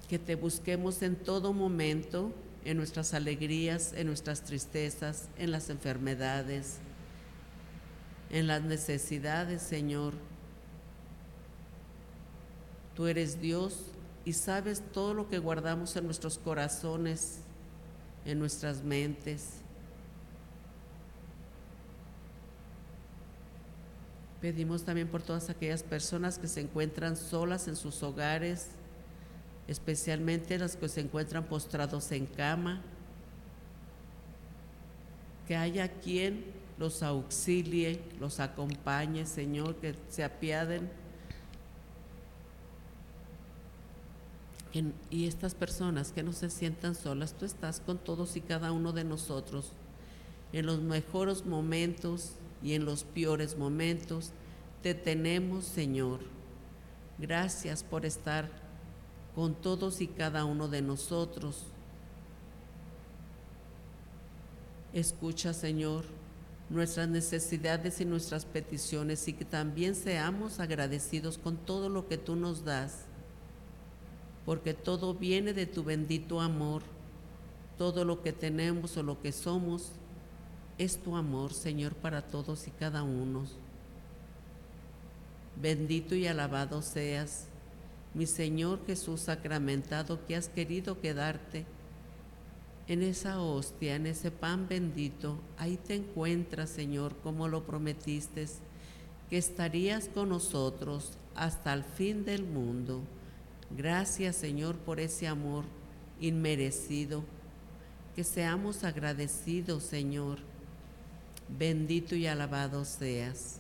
que te busquemos en todo momento, en nuestras alegrías, en nuestras tristezas, en las enfermedades, en las necesidades, Señor. Tú eres Dios y sabes todo lo que guardamos en nuestros corazones, en nuestras mentes. Pedimos también por todas aquellas personas que se encuentran solas en sus hogares, especialmente las que se encuentran postrados en cama, que haya quien los auxilie, los acompañe, Señor, que se apiaden. Y estas personas que no se sientan solas, tú estás con todos y cada uno de nosotros, en los mejores momentos y en los peores momentos. Te tenemos, Señor. Gracias por estar con todos y cada uno de nosotros. Escucha, Señor, nuestras necesidades y nuestras peticiones, y que también seamos agradecidos con todo lo que tú nos das, porque todo viene de tu bendito amor. Todo lo que tenemos o lo que somos es tu amor, Señor, para todos y cada uno. Bendito y alabado seas, mi Señor Jesús sacramentado, que has querido quedarte en esa hostia, en ese pan bendito. Ahí te encuentras, Señor, como lo prometiste, que estarías con nosotros hasta el fin del mundo. Gracias, Señor, por ese amor inmerecido. Que seamos agradecidos, Señor. Bendito y alabado seas.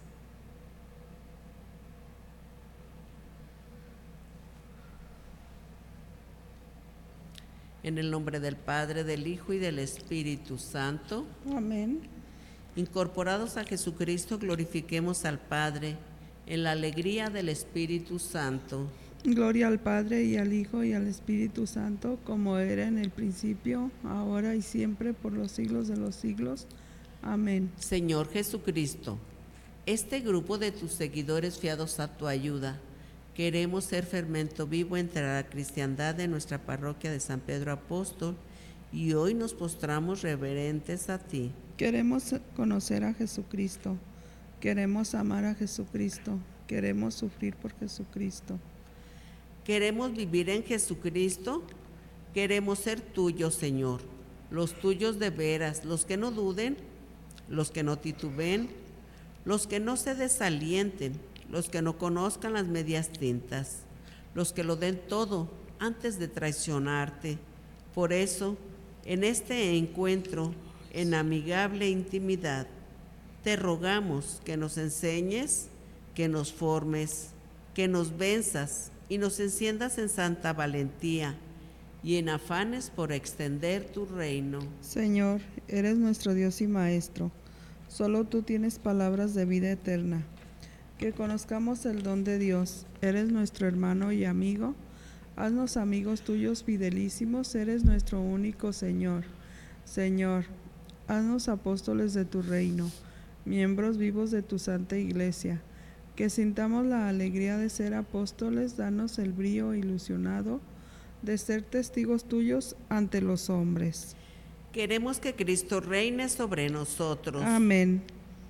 En el nombre del Padre, del Hijo y del Espíritu Santo. Amén. Incorporados a Jesucristo, glorifiquemos al Padre en la alegría del Espíritu Santo. Gloria al Padre y al Hijo y al Espíritu Santo, como era en el principio, ahora y siempre, por los siglos de los siglos. Amén. Señor Jesucristo, este grupo de tus seguidores fiados a tu ayuda, queremos ser fermento vivo entre la cristiandad de nuestra parroquia de San Pedro Apóstol, y hoy nos postramos reverentes a ti. Queremos conocer a Jesucristo, queremos amar a Jesucristo, queremos sufrir por Jesucristo. Queremos vivir en Jesucristo, queremos ser tuyos, Señor, los tuyos de veras, los que no duden, los que no tituben, los que no se desalienten, los que no conozcan las medias tintas, los que lo den todo antes de traicionarte. Por eso, en este encuentro, en amigable intimidad, te rogamos que nos enseñes, que nos formes, que nos venzas y nos enciendas en santa valentía y en afanes por extender tu reino. Señor, eres nuestro Dios y Maestro, solo tú tienes palabras de vida eterna. Que conozcamos el don de Dios, eres nuestro hermano y amigo, haznos amigos tuyos fidelísimos, eres nuestro único Señor. Señor, haznos apóstoles de tu reino, miembros vivos de tu santa iglesia. Que sintamos la alegría de ser apóstoles, danos el brío ilusionado de ser testigos tuyos ante los hombres. Queremos que Cristo reine sobre nosotros. Amén.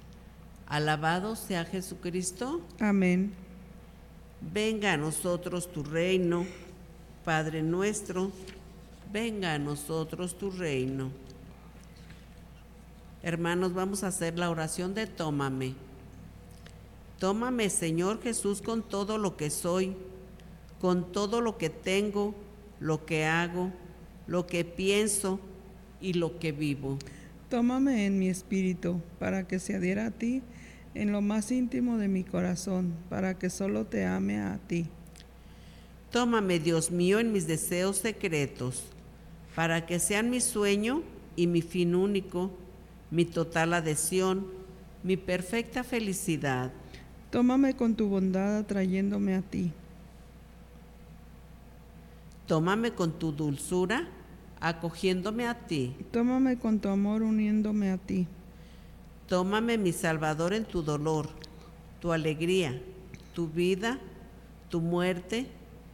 Alabado sea Jesucristo. Amén. Venga a nosotros tu reino, Padre nuestro, venga a nosotros tu reino. Hermanos, vamos a hacer la oración de tómame. Tómame, Señor Jesús, con todo lo que soy, con todo lo que tengo, lo que hago, lo que pienso y lo que vivo. Tómame en mi espíritu, para que se adhiera a ti en lo más íntimo de mi corazón, para que solo te ame a ti. Tómame, Dios mío, en mis deseos secretos, para que sean mi sueño y mi fin único, mi total adhesión, mi perfecta felicidad. Tómame con tu bondad atrayéndome a ti. Tómame con tu dulzura, acogiéndome a ti. Tómame con tu amor uniéndome a ti. Tómame, mi Salvador, en tu dolor, tu alegría, tu vida, tu muerte